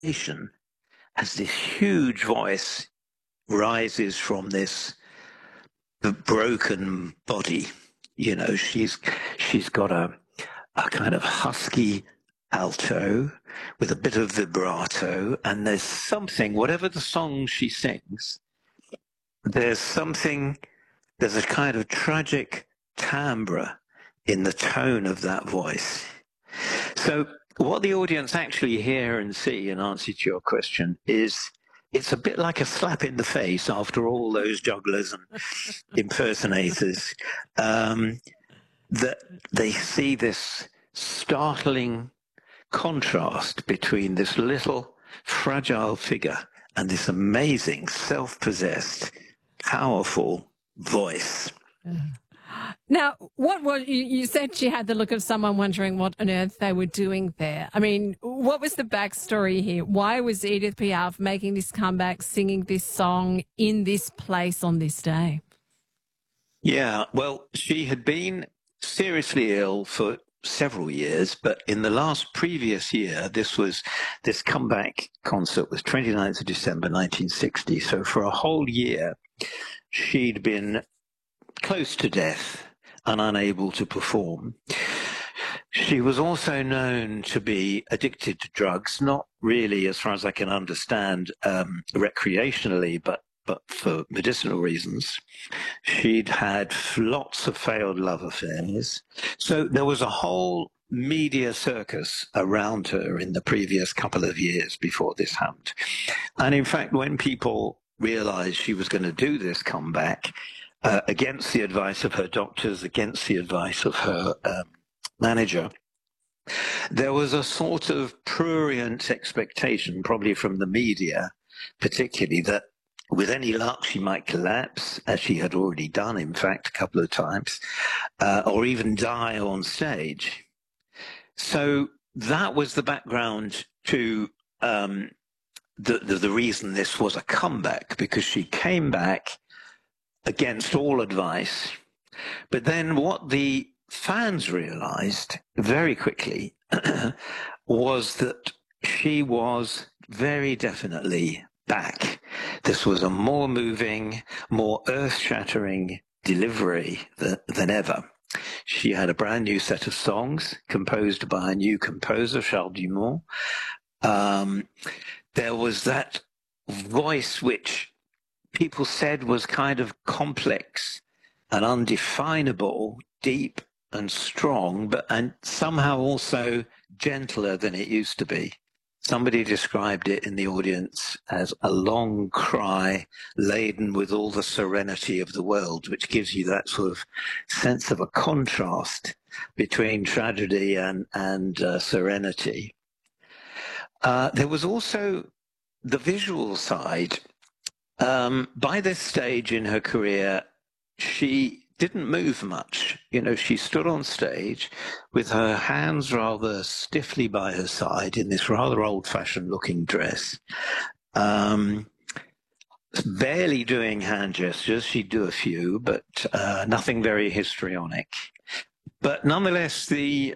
as this huge voice rises from this broken body. You know, she's got a kind of husky alto with a bit of vibrato, and there's something, whatever the song she sings, there's a kind of tragic timbre in the tone of that voice. So what the audience actually hear and see, in answer to your question, is it's a bit like a slap in the face after all those jugglers and impersonators, that they see this startling contrast between this little fragile figure and this amazing, self-possessed, powerful voice. Now, what was you said she had the look of someone wondering what on earth they were doing there. I mean, what was the backstory here? Why was Edith Piaf making this comeback, singing this song in this place on this day? Yeah, well, she had been seriously ill for several years, but in the previous year, this comeback concert was 29th of December 1960. So for a whole year, she'd been close to death and unable to perform. She was also known to be addicted to drugs, not really, as far as I can understand, recreationally, but for medicinal reasons. She'd had lots of failed love affairs. So there was a whole media circus around her in the previous couple of years before this happened. And in fact, when people realized she was going to do this comeback, against the advice of her doctors, against the advice of her manager, there was a sort of prurient expectation, probably from the media particularly, that with any luck she might collapse, as she had already done, in fact, a couple of times, or even die on stage. So that was the background to the reason this was a comeback, because she came back against all advice. But then what the fans realized very quickly was that she was very definitely back. This was a more moving, more earth-shattering delivery than ever. She had a brand new set of songs composed by a new composer, Charles Dumont. There was that voice which people said was kind of complex and undefinable, deep and strong, and somehow also gentler than it used to be. Somebody described it in the audience as a long cry laden with all the serenity of the world, which gives you that sort of sense of a contrast between tragedy and serenity. There was also the visual side. By this stage in her career, she didn't move much. You know, she stood on stage with her hands rather stiffly by her side in this rather old-fashioned looking dress, barely doing hand gestures. She'd do a few, but nothing very histrionic. But nonetheless, there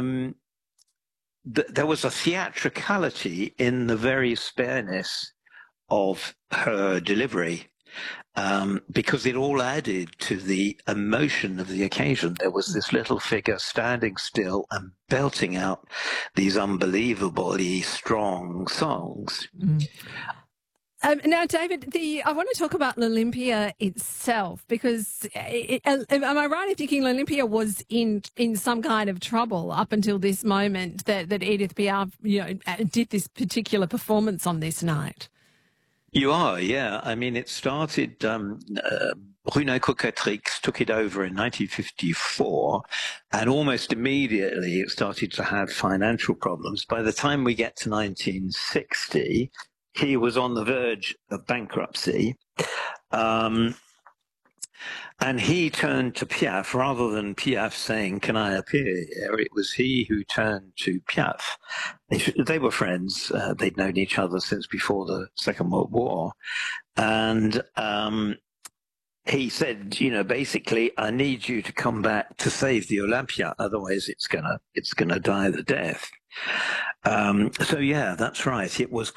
was a theatricality in the very spareness of her delivery, because it all added to the emotion of the occasion. There was this little figure standing still and belting out these unbelievably strong songs. Mm. Now, David, I want to talk about L'Olympia itself, because am I right in thinking L'Olympia was in some kind of trouble up until this moment that Edith Piaf, did this particular performance on this night? You are, yeah. I mean, it started, Bruno Coquatrix took it over in 1954, and almost immediately it started to have financial problems. By the time we get to 1960, he was on the verge of bankruptcy. And he turned to Piaf, rather than Piaf saying, "Can I appear here?" It was he who turned to Piaf. They were friends. They'd known each other since before the Second World War. And he said, basically, I need you to come back to save the Olympia. Otherwise, it's gonna die the death. So, yeah, that's right. It was